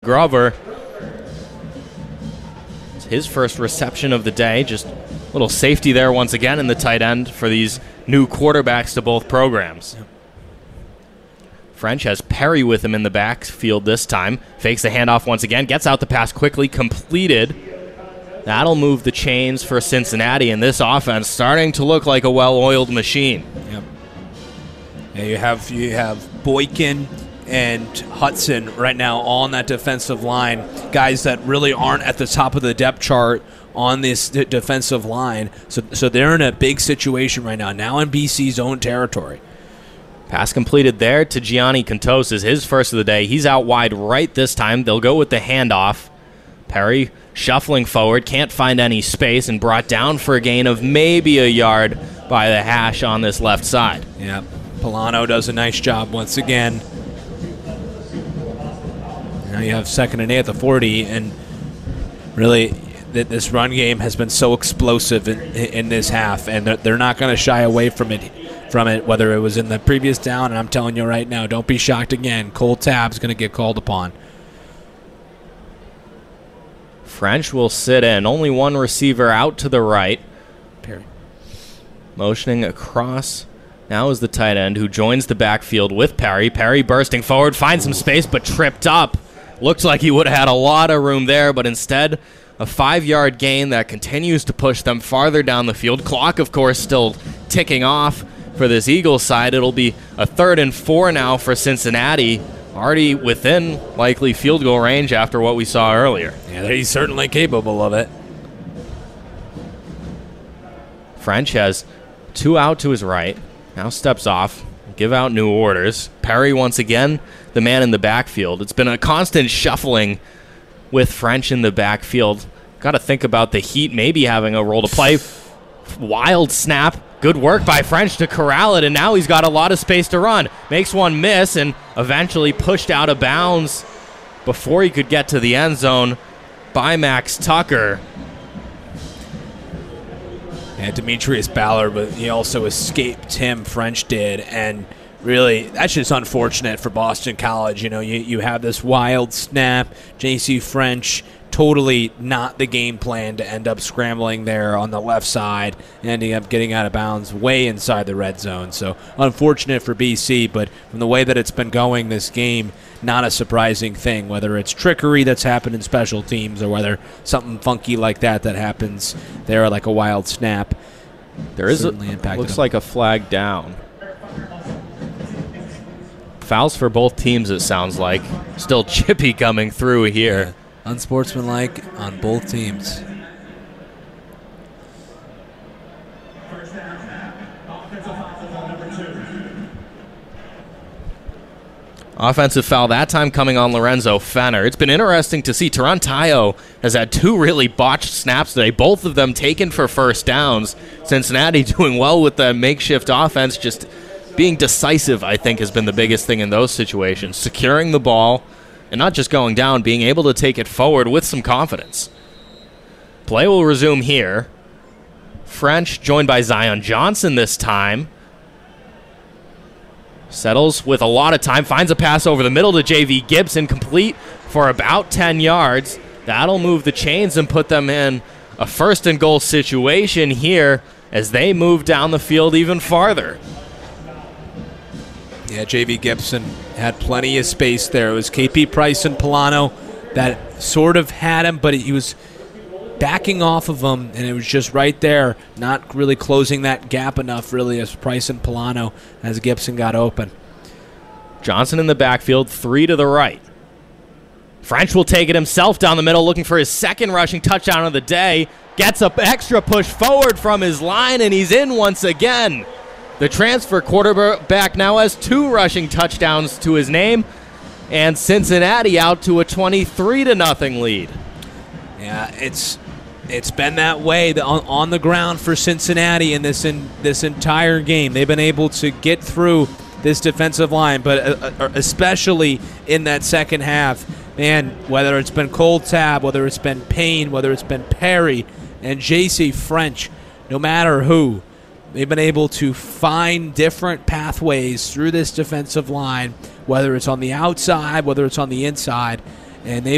Glover. It's his first reception of the day. Just a little safety there once again in the tight end for these new quarterbacks to both programs. French has Perry with him in the backfield this time. Fakes the handoff once again. Gets out the pass quickly. Completed. That'll move the chains for Cincinnati, and this offense starting to look like a well-oiled machine. Yep. Yeah, you have Boykin and Hudson right now on that defensive line, guys that really aren't at the top of the depth chart on this defensive line. So they're in a big situation right now in BC's own territory. Pass completed there to Gianni Cantos is his first of the day. He's out wide right this time. They'll go with the handoff. Perry shuffling forward, can't find any space, and brought down for a gain of maybe a yard by the hash on this left side. Yeah, Polano does a nice job once again. Now you have 2nd and 8 at the 40, and really this run game has been so explosive in this half, and they're not going to shy away from it, whether it was in the previous down, and I'm telling you right now, don't be shocked again. Cole Tabb's going to get called upon. French will sit in. Only one receiver out to the right. Perry. Motioning across. Now is the tight end who joins the backfield with Perry. Perry bursting forward, finds some space, but tripped up. Looks like he would have had a lot of room there, but instead a 5-yard gain that continues to push them farther down the field. Clock, of course, still ticking off for this Eagles side. It'll be a 3rd and 4 now for Cincinnati. Already within likely field goal range after what we saw earlier. Yeah, he's certainly capable of it. French has 2 out to his right. Now steps off. Give out new orders. Perry once again, the man in the backfield. It's been a constant shuffling with French in the backfield. Got to think about the Heat maybe having a role to play. Wild snap. Good work by French to corral it, and now he's got a lot of space to run. Makes one miss and eventually pushed out of bounds before he could get to the end zone by Max Tucker. Yeah, Demetrius Ballard, but he also escaped him, French did, and really, that's just unfortunate for Boston College. You know, you have this wild snap, J.C. French, totally not the game plan to end up scrambling there on the left side, ending up getting out of bounds way inside the red zone. So unfortunate for BC, but from the way that it's been going this game, not a surprising thing, whether it's trickery that's happened in special teams or whether something funky like that happens there, like a wild snap. There is looks like a flag down. Fouls for both teams, it sounds like. Still chippy coming through here. Yeah. Unsportsmanlike on both teams. Offensive foul that time coming on Lorenzo Fenner. It's been interesting to see. Tarantayo has had 2 really botched snaps today, both of them taken for first downs. Cincinnati doing well with the makeshift offense, just being decisive, I think, has been the biggest thing in those situations. Securing the ball and not just going down, being able to take it forward with some confidence. Play will resume here. French joined by Zion Johnson this time. Settles with a lot of time, finds a pass over the middle to J.V. Gibson, complete for about 10 yards. That'll move the chains and put them in a 1st and goal situation here as they move down the field even farther. Yeah, J.V. Gibson had plenty of space there. It was KP Price and Polano that sort of had him, but he was backing off of him, and it was just right there, not really closing that gap enough, really, as Price and Polano, as Gibson got open. Johnson in the backfield, 3 to the right. French will take it himself down the middle, looking for his 2nd rushing touchdown of the day. Gets an extra push forward from his line, and he's in once again. The transfer quarterback now has 2 rushing touchdowns to his name, and Cincinnati out to a 23-0 lead. Yeah, it's been that way on the ground for Cincinnati in this entire game. They've been able to get through this defensive line, but especially in that second half, man, whether it's been Cole Tabb, whether it's been Payne, whether it's been Perry and J.C. French, no matter who, they've been able to find different pathways through this defensive line, whether it's on the outside, whether it's on the inside, and they've